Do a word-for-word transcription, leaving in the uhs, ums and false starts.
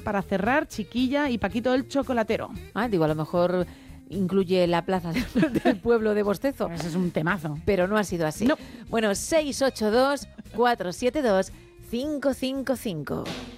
para cerrar, Chiquilla y Paquito el chocolatero. Ah, digo, a lo mejor incluye la plaza del pueblo de Bostezo. Ese es un temazo. Pero no ha sido así. No. Bueno, seis ocho dos, cuatro siete dos, cinco cinco cinco.